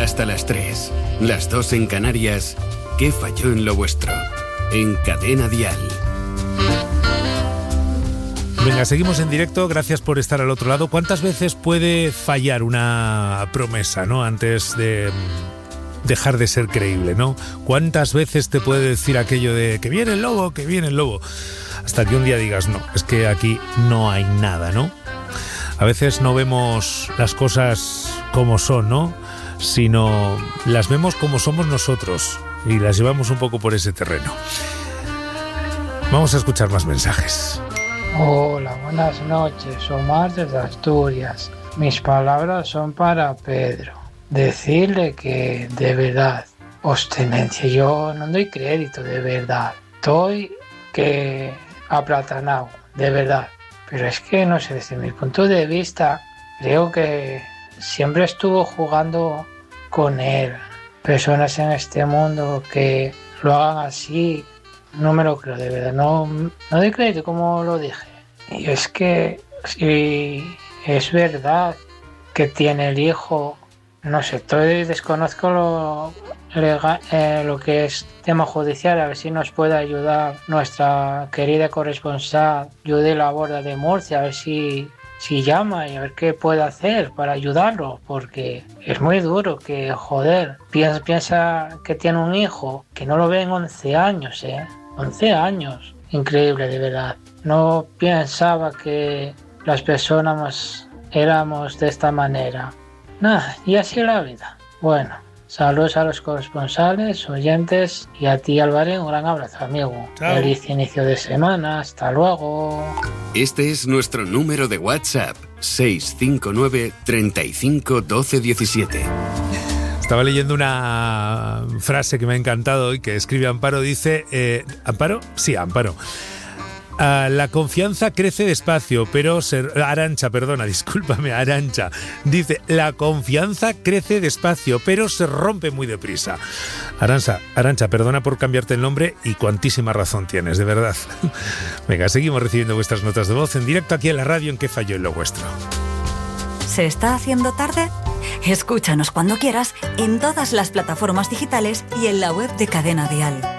Hasta las 3, las 2 en Canarias. ¿Qué falló en lo vuestro? En Cadena Dial. Venga, seguimos en directo, gracias por estar al otro lado. ¿Cuántas veces puede fallar una promesa, ¿no? Antes de dejar de ser creíble, ¿no? ¿Cuántas veces te puede decir aquello de que viene el lobo, que viene el lobo? Hasta que un día digas, no, es que aquí no hay nada, ¿no? A veces no vemos las cosas como son, ¿no? Sino las vemos como somos nosotros y las llevamos un poco por ese terreno. Vamos a escuchar más mensajes. Hola, buenas noches, Omar desde Asturias. Mis palabras son para Pedro. Decirle que de verdad, obstinencia, yo no doy crédito, de verdad. Estoy que aplatanado, de verdad. Pero es que, no sé, desde mi punto de vista, creo que siempre estuvo jugando con él. Personas en este mundo que lo hagan así, no me lo creo, de verdad. No doy crédito, como lo dije. Y es que si es verdad que tiene el hijo, no sé, desconozco lo que es tema judicial, a ver si nos puede ayudar nuestra querida corresponsal Judy Laborda de Murcia, a ver si llama y a ver qué puede hacer para ayudarlo, porque es muy duro que, joder, piensa que tiene un hijo, que no lo ve en 11 años, 11 años, increíble, de verdad. No pensaba que las personas éramos de esta manera. Nada, y así es la vida. Bueno, saludos a los corresponsales, oyentes, y a ti, Álvaro, un gran abrazo, amigo. Chao. Feliz inicio de semana, hasta luego. Este es nuestro número de WhatsApp, 659 35 12 17. Estaba leyendo una frase que me ha encantado y que escribe Amparo, dice... ¿Amparo? Sí, Amparo. La confianza crece despacio, pero Arantxa, discúlpame, Arantxa. Dice, la confianza crece despacio, pero se rompe muy deprisa. Arantxa, perdona por cambiarte el nombre y cuantísima razón tienes, de verdad. Venga, seguimos recibiendo vuestras notas de voz en directo aquí en la radio en ¿Qué falló en lo vuestro? ¿Se está haciendo tarde? Escúchanos cuando quieras en todas las plataformas digitales y en la web de Cadena Dial.